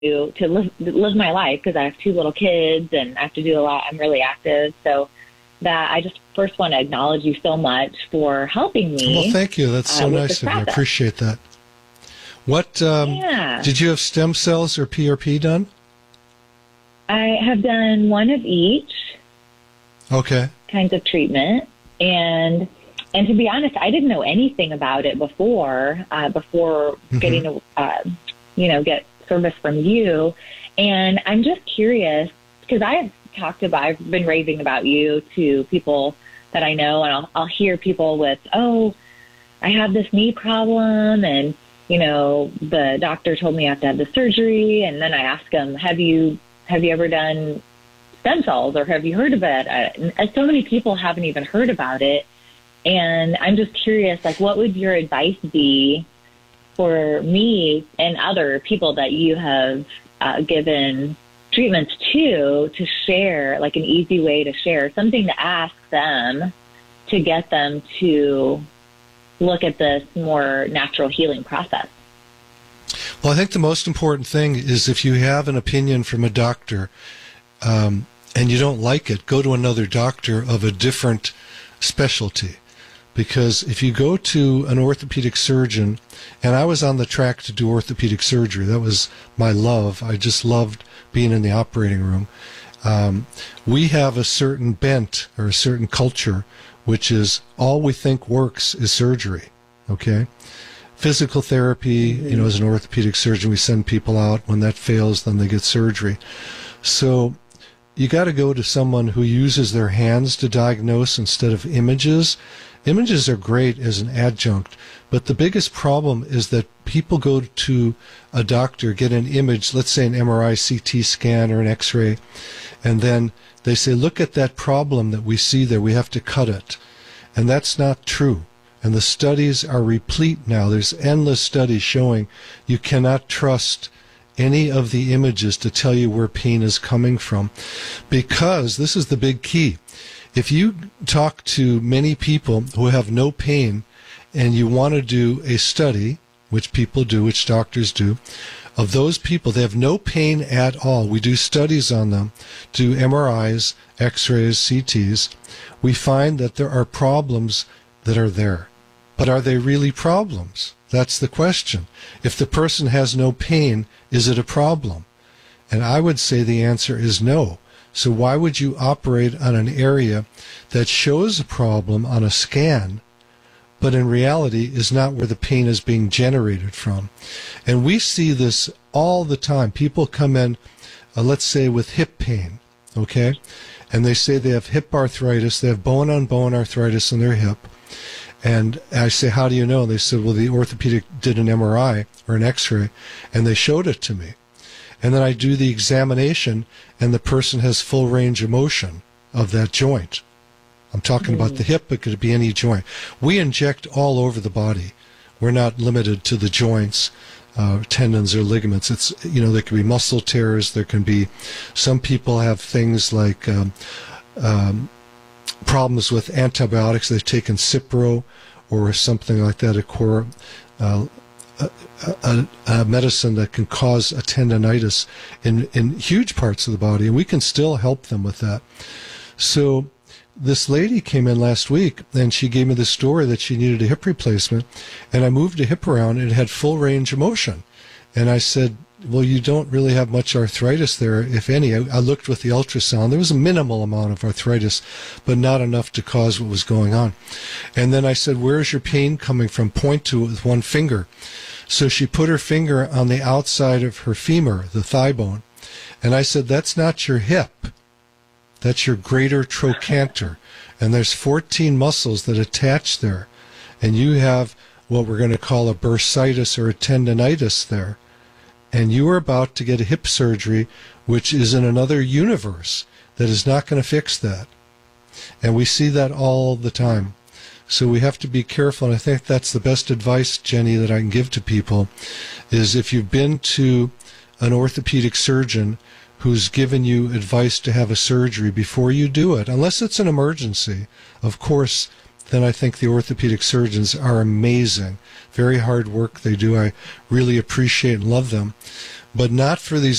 to live my life because I have two little kids and I have to do a lot. I'm really active. So that I just first want to acknowledge you so much for helping me. Well, thank you. That's so nice of you. I appreciate that. What, did you have stem cells or PRP done? I have done one of each. Okay. Kinds of treatment. And to be honest, I didn't know anything about it before getting to, get service from you. And I'm just curious because I've been raving about you to people that I know, and I'll hear people with, oh, I have this knee problem, and, the doctor told me I have to have the surgery, and then I ask them, have you ever done stem cells, or have you heard of it? And so many people haven't even heard about it, and I'm just curious, like, what would your advice be for me and other people that you have given treatments to share, like an easy way to share, something to ask them to get them to look at this more natural healing process? Well, I think the most important thing is if you have an opinion from a doctor and you don't like it, go to another doctor of a different specialty. Because if you go to an orthopedic surgeon, and I was on the track to do orthopedic surgery, that was my love. I just loved being in the operating room. We have a certain bent or a certain culture, which is all we think works is surgery, okay? Physical therapy, as an orthopedic surgeon, we send people out. When that fails, then they get surgery. So you got to go to someone who uses their hands to diagnose instead of images. Images are great as an adjunct, but the biggest problem is that people go to a doctor, get an image, let's say an MRI, CT scan, or an X-ray, and then they say, look at that problem that we see there, we have to cut it. And that's not true. And the studies are replete now. There's endless studies showing you cannot trust any of the images to tell you where pain is coming from, because this is the big key. If you talk to many people who have no pain and you want to do a study, which people do, which doctors do, of those people, they have no pain at all. We do studies on them, do MRIs, X-rays, CTs. We find that there are problems that are there. But are they really problems? That's the question. If the person has no pain, is it a problem? And I would say the answer is no. So why would you operate on an area that shows a problem on a scan, but in reality is not where the pain is being generated from? And we see this all the time. People come in, let's say with hip pain, okay? And they say they have hip arthritis, they have bone-on-bone arthritis in their hip. And I say, how do you know? And they said, well, the orthopedic did an MRI or an X-ray, and they showed it to me. And then I do the examination, and the person has full range of motion of that joint. I'm talking about the hip, but it could be any joint. We inject all over the body. We're not limited to the joints, tendons, or ligaments. It's, there can be muscle tears. There can be, some people have things like problems with antibiotics. They've taken Cipro or something like that, a medicine that can cause a tendonitis in huge parts of the body, and we can still help them with that. So this lady came in last week, and she gave me the story that she needed a hip replacement, and I moved the hip around, and it had full range of motion. And I said, well, you don't really have much arthritis there, if any. I looked with the ultrasound. There was a minimal amount of arthritis, but not enough to cause what was going on. And then I said, where is your pain coming from? Point to it with one finger. So she put her finger on the outside of her femur, the thigh bone. And I said, that's not your hip. That's your greater trochanter. And there's 14 muscles that attach there. And you have what we're going to call a bursitis or a tendonitis there. And you are about to get a hip surgery, which is in another universe that is not going to fix that. And we see that all the time. So we have to be careful, and I think that's the best advice, Jenny, that I can give to people, is if you've been to an orthopedic surgeon who's given you advice to have a surgery before you do it, unless it's an emergency, of course, then I think the orthopedic surgeons are amazing. Very hard work they do. I really appreciate and love them. But not for these